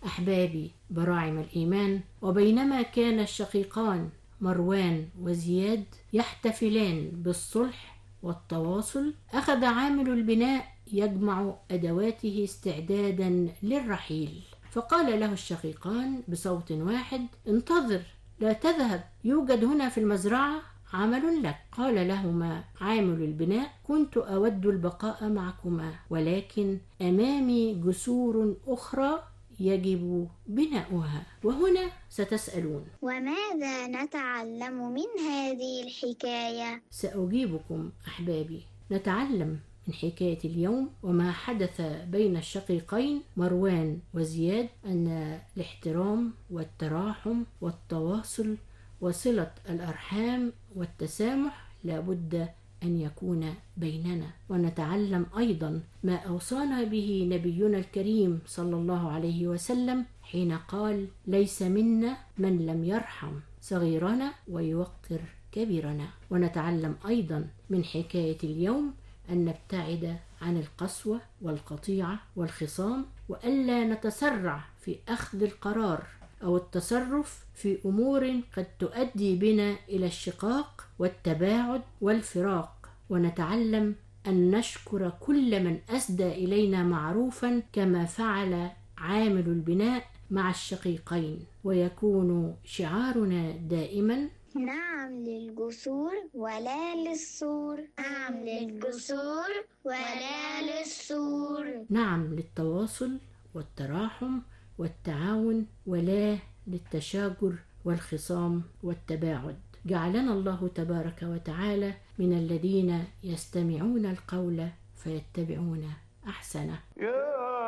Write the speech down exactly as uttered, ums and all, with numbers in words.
أحبابي براعم الإيمان، وبينما كان الشقيقان مروان وزياد يحتفلان بالصلح والتواصل، أخذ عامل البناء يجمع أدواته استعدادا للرحيل، فقال له الشقيقان بصوت واحد: انتظر، لا تذهب، يوجد هنا في المزرعة عمل لك. قال لهما عامل البناء: كنت أود البقاء معكما، ولكن أمامي جسور أخرى يجب بناؤها. وهنا ستسألون: وماذا نتعلم من هذه الحكاية؟ سأجيبكم أحبابي. نتعلم من حكاية اليوم وما حدث بين الشقيقين مروان وزياد أن الاحترام والتراحم والتواصل وصلة الأرحام والتسامح لابد أن يكون بيننا. ونتعلم أيضا ما أوصانا به نبينا الكريم صلى الله عليه وسلم حين قال: ليس منا من لم يرحم صغيرنا ويوقر كبيرنا. ونتعلم أيضا من حكاية اليوم أن نبتعد عن القسوة والقطيعة والخصام، وألا نتسرع في أخذ القرار أو التصرف في أمور قد تؤدي بنا إلى الشقاق والتباعد والفراق. ونتعلم أن نشكر كل من أسدى إلينا معروفا كما فعل عامل البناء مع الشقيقين، ويكون شعارنا دائما: نعم للجسور ولا للسور. نعم للجسور ولا للسور. نعم للتواصل والتراحم والتعاون، ولا للتشاجر والخصام والتباعد. جعلنا الله تبارك وتعالى من الذين يستمعون القول فيتبعون أحسنه.